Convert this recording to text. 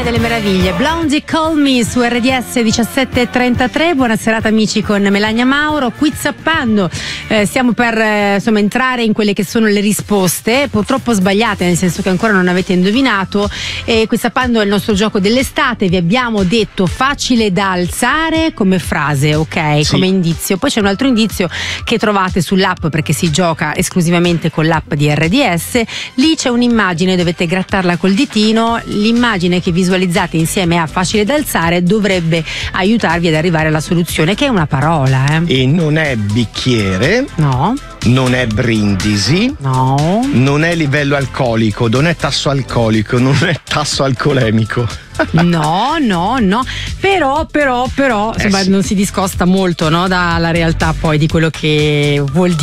delle meraviglie. Blondie Call Me su RDS 17:33. Buona serata amici con Melania Mauro. Qui zappando, stiamo per entrare in quelle che sono le risposte, purtroppo sbagliate, nel senso che ancora non avete indovinato. Qui zappando è il nostro gioco dell'estate. Vi abbiamo detto facile da alzare come frase, ok? Sì. Come indizio. Poi c'è un altro indizio che trovate sull'app, perché si gioca esclusivamente con l'app di RDS. Lì c'è un'immagine, dovete grattarla col ditino. L'immagine che visualizzate insieme a facile da alzare dovrebbe aiutarvi ad arrivare alla soluzione, che è una parola. E non è bicchiere. No. Non è brindisi. No. Non è livello alcolico, non è tasso alcolico, non è tasso alcolemico. No. Però insomma, sì, non si discosta molto, no, dalla realtà poi di quello che vuol dire.